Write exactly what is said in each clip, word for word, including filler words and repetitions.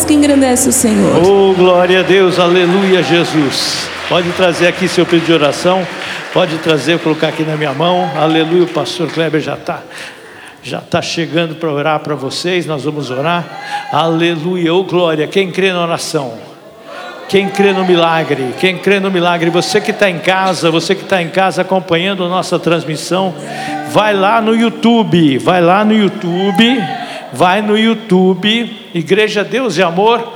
que engrandece o Senhor. Oh, glória a Deus, aleluia, Jesus. Pode trazer aqui seu pedido de oração, pode trazer, colocar aqui na minha mão. Aleluia, o pastor Kleber já está já tá chegando para orar para vocês. Nós vamos orar. Aleluia, oh glória. Quem crê na oração? Quem crê no milagre? Quem crê no milagre? Você que está em casa, você que está em casa acompanhando a nossa transmissão, vai lá no YouTube, vai lá no YouTube, vai no YouTube, Igreja Deus e Amor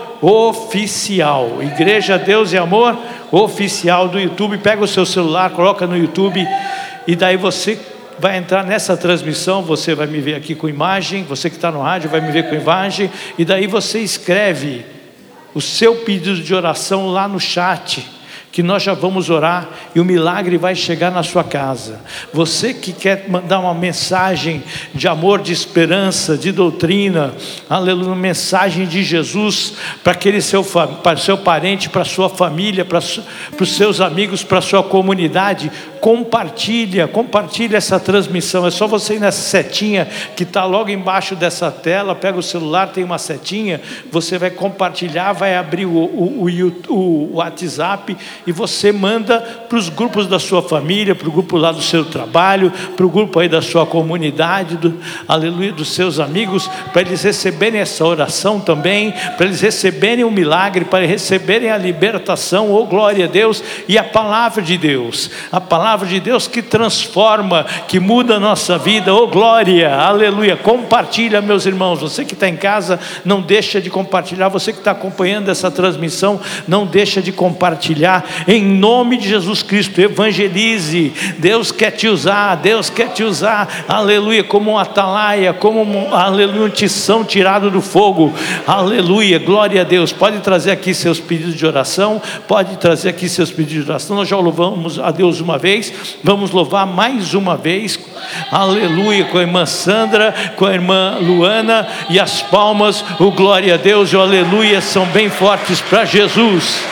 Oficial, Igreja Deus e Amor Oficial do YouTube. Pega o seu celular, coloca no YouTube, e daí você vai entrar nessa transmissão. Você vai me ver aqui com imagem, você que está no rádio vai me ver com imagem, e daí você escreve o seu pedido de oração lá no chat, que nós já vamos orar e o milagre vai chegar na sua casa. Você que quer mandar uma mensagem de amor, de esperança, de doutrina, aleluia, uma mensagem de Jesus para aquele seu, para seu parente, para sua família, para, para os seus amigos, para a sua comunidade, compartilha, compartilha essa transmissão. É só você ir nessa setinha que está logo embaixo dessa tela, pega o celular, tem uma setinha, você vai compartilhar, vai abrir o, o, o, o WhatsApp, e você manda para os grupos da sua família, para o grupo lá do seu trabalho, para o grupo aí da sua comunidade, do, aleluia, dos seus amigos, para eles receberem essa oração também, para eles receberem o milagre, para receberem a libertação, oh glória a Deus, e a palavra de Deus, a palavra de Deus que transforma, que muda a nossa vida, oh glória, aleluia. Compartilha, meus irmãos, você que está em casa, não deixa de compartilhar, você que está acompanhando essa transmissão, não deixa de compartilhar, em nome de Jesus Cristo. Evangelize. Deus quer te usar, Deus quer te usar, aleluia, como um atalaia, como um, aleluia, um tição tirado do fogo, aleluia, glória a Deus. Pode trazer aqui seus pedidos de oração, pode trazer aqui seus pedidos de oração. Nós já louvamos a Deus uma vez, vamos louvar mais uma vez, aleluia, com a irmã Sandra, com a irmã Luana, e as palmas, o glória a Deus e o aleluia são bem fortes para Jesus.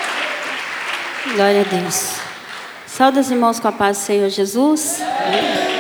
Glória a Deus. Saúde os irmãos com a paz do Senhor Jesus.